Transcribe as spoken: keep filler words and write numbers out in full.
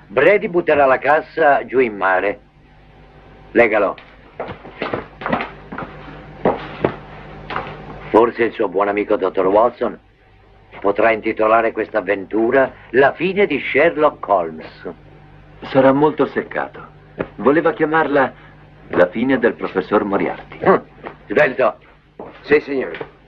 Brady butterà la cassa giù in mare. Legalo. Forse il suo buon amico dottor Watson potrà intitolare questa avventura La fine di Sherlock Holmes. Sarà molto seccato. Voleva chiamarla La fine del professor Moriarty. Mm. Svelto. Sì, signore.